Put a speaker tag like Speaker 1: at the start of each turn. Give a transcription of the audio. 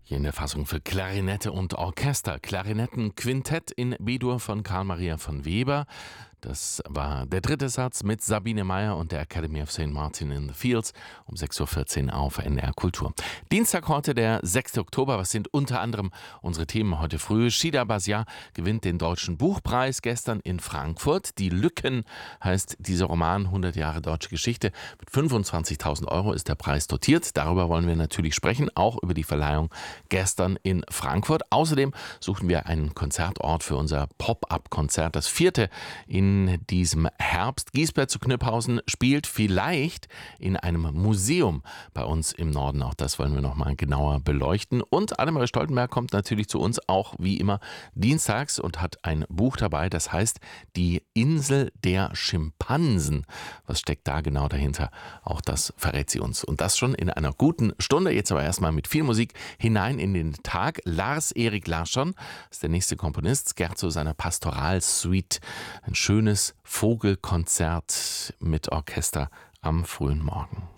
Speaker 1: Hier in der Fassung für Klarinette und Orchester. Klarinettenquintett in B-Dur von Karl Maria von Weber. Das war der dritte Satz mit Sabine Meyer und der Academy of St. Martin in the Fields um 6.14 Uhr auf NR Kultur. Dienstag heute, der 6. Oktober. Was sind unter anderem unsere Themen heute früh? Shida Basia gewinnt den Deutschen Buchpreis gestern in Frankfurt. Die Lücken heißt dieser Roman, 100 Jahre deutsche Geschichte. Mit 25.000 Euro ist der Preis dotiert. Darüber wollen wir natürlich sprechen, auch über die Verleihung gestern in Frankfurt. Außerdem suchen wir einen Konzertort für unser Pop-Up-Konzert, das vierte in diesem Herbst. Giesbert zu Kniphausen spielt vielleicht in einem Museum bei uns im Norden. Auch das wollen wir noch mal genauer beleuchten. Und Annemarie Stoltenberg kommt natürlich zu uns auch wie immer dienstags und hat ein Buch dabei, das heißt Die Insel der Schimpansen. Was steckt da genau dahinter? Auch das verrät sie uns. Und das schon in einer guten Stunde. Jetzt aber erstmal mit viel Musik hinein in den Tag. Lars-Erik Larsson ist der nächste Komponist. Scherzo seiner Pastoralsuite. Ein schönes Vogelkonzert mit Orchester am frühen Morgen.